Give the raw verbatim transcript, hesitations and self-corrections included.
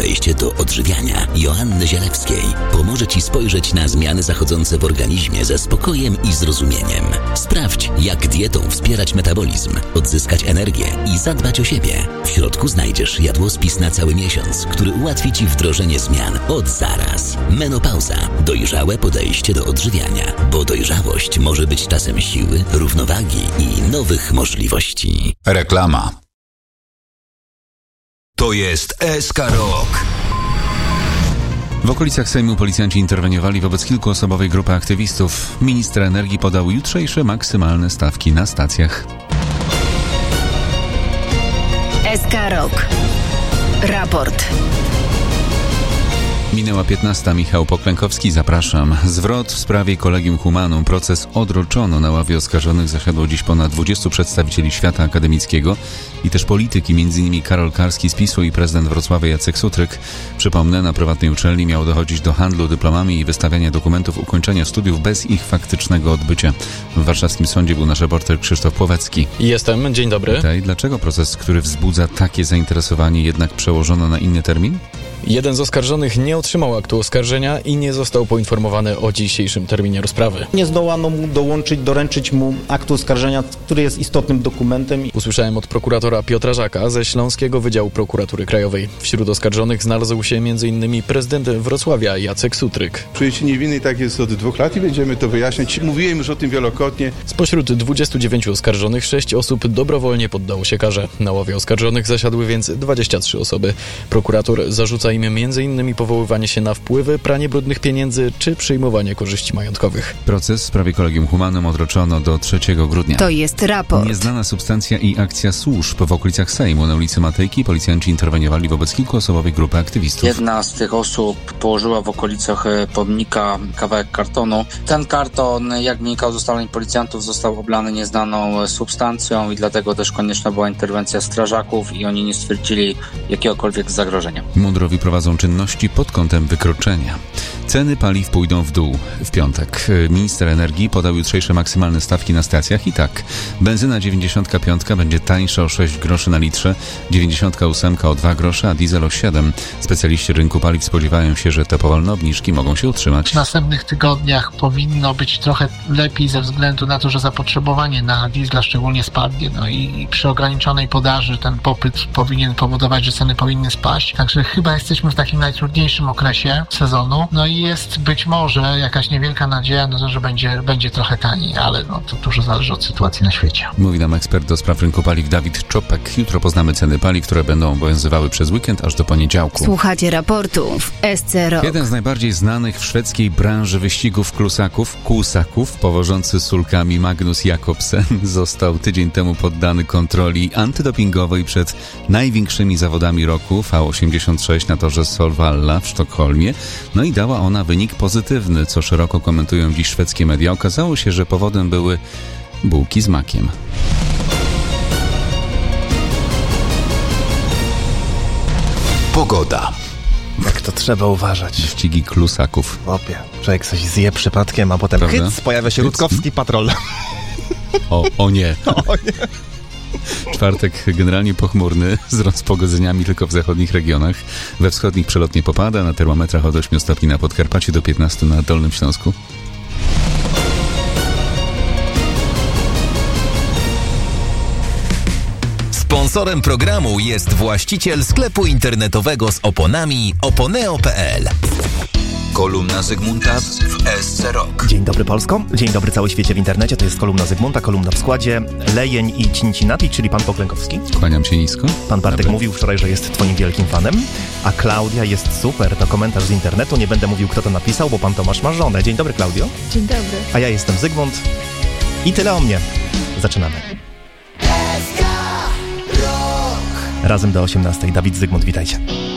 podejście do odżywiania Joanny Zielewskiej pomoże Ci spojrzeć na zmiany zachodzące w organizmie ze spokojem i zrozumieniem. Sprawdź, jak dietą wspierać metabolizm, odzyskać energię i zadbać o siebie. W środku znajdziesz jadłospis na cały miesiąc, który ułatwi Ci wdrożenie zmian od zaraz. Menopauza. Dojrzałe podejście do odżywiania, bo dojrzałość może być czasem siły, równowagi i nowych możliwości. Reklama. To jest S K Rock. W okolicach Sejmu policjanci interweniowali wobec kilkuosobowej grupy aktywistów. Minister energii podał jutrzejsze maksymalne stawki na stacjach. S K Rock. Raport. Minęła piętnasta. Michał Poklękowski, zapraszam. Zwrot w sprawie Collegium Humanum. Proces odroczono. Na ławie oskarżonych zasiadło dziś ponad dwudziestu przedstawicieli świata akademickiego i też polityki, m.in. Karol Karski z PiSu i prezydent Wrocławia Jacek Sutryk. Przypomnę, na prywatnej uczelni miało dochodzić do handlu dyplomami i wystawiania dokumentów ukończenia studiów bez ich faktycznego odbycia. W warszawskim sądzie był nasz reporter Krzysztof Płowecki. Jestem, dzień dobry. Witaj. Dlaczego proces, który wzbudza takie zainteresowanie, jednak przełożono na inny termin? Jeden z oskarżonych nie otrzymał aktu oskarżenia i nie został poinformowany o dzisiejszym terminie rozprawy. Nie zdołano mu dołączyć, doręczyć mu aktu oskarżenia, który jest istotnym dokumentem. Usłyszałem od prokuratora Piotra Żaka ze Śląskiego Wydziału Prokuratury Krajowej. Wśród oskarżonych znalazł się m.in. prezydent Wrocławia Jacek Sutryk. Czuję się niewinny, tak jest od dwóch lat i będziemy to wyjaśniać. Mówiłem już o tym wielokrotnie. Spośród dwudziestu dziewięciu oskarżonych sześć osób dobrowolnie poddało się karze. Na ławie oskarżonych zasiadły więc dwadzieścia trzy osoby. Prokurator zarzuca im m.in. powoływanie się na wpływy, pranie brudnych pieniędzy czy przyjmowanie korzyści majątkowych. Proces w sprawie Collegium Humanum odroczono do trzeciego grudnia. To jest raport. Nieznana substancja i akcja służb. W okolicach Sejmu na ulicy Matejki policjanci interweniowali wobec kilkuosobowej grupy aktywistów. Jedna z tych osób położyła w okolicach pomnika kawałek kartonu. Ten karton, jak wynikało z ustaleń policjantów, został oblany nieznaną substancją i dlatego też konieczna była interwencja strażaków i oni nie stwierdzili jakiegokolwiek zagrożenia. Mundurowi prowadzą czynności pod kątem wykroczenia. Ceny paliw pójdą w dół w piątek. Minister energii podał jutrzejsze maksymalne stawki na stacjach i tak. Benzyna dziewięćdziesiąt pięć będzie tańsza o sześć groszy na litrze, dziewięćdziesiąt osiem o dwa grosze, a diesel o siedem. Specjaliści rynku paliw spodziewają się, że te powolne obniżki mogą się utrzymać. W następnych tygodniach powinno być trochę lepiej ze względu na to, że zapotrzebowanie na diesla szczególnie spadnie. No i przy ograniczonej podaży ten popyt powinien powodować, że ceny powinny spaść. Także chyba jesteśmy w takim najtrudniejszym okresie sezonu. No i jest być może jakaś niewielka nadzieja na to, że będzie, będzie trochę taniej, ale no, to dużo zależy od sytuacji na świecie. Mówi nam ekspert do spraw rynku paliw Dawid Czopek. Jutro poznamy ceny paliw, które będą obowiązywały przez weekend aż do poniedziałku. Słuchacie raportu w S C Rock. Jeden z najbardziej znanych w szwedzkiej branży wyścigów klusaków, kłusaków, powożący sulkami Magnus Jakobsen, został tydzień temu poddany kontroli antydopingowej przed największymi zawodami roku V osiemdziesiąt sześć na torze Solvalla w Sztokholmie. No i dała ona wynik pozytywny, co szeroko komentują dziś szwedzkie media. Okazało się, że powodem były bułki z makiem. Pogoda. Jak to trzeba uważać. Wyścigi klusaków. Opie, człowiek coś zje przypadkiem, a potem Prawda? hyc, pojawia się Hyc? Rutkowski patrol. O, o nie. O nie. Czwartek generalnie pochmurny, z rozpogodzeniami tylko w zachodnich regionach. We wschodnich przelotnie popada, na termometrach od ośmiu stopni na Podkarpaciu do piętnastu na Dolnym Śląsku. Sponsorem programu jest właściciel sklepu internetowego z oponami oponeo kropka p l. Kolumna Zygmunta w S C Rock. Dzień dobry Polsko, dzień dobry cały świecie w internecie. To jest kolumna Zygmunta, kolumna w składzie Lejeń i Cincinnati, czyli pan Poklękowski. Kłaniam się nisko. Pan Bartek Dobry. mówił wczoraj, że jest twoim wielkim fanem, a Klaudia jest super. To komentarz z internetu, nie będę mówił, kto to napisał, bo pan Tomasz ma żonę. Dzień dobry, Klaudio. Dzień dobry. A ja jestem Zygmunt i tyle o mnie. Zaczynamy. Razem do osiemnastej. Dawid, Zygmunt, witajcie.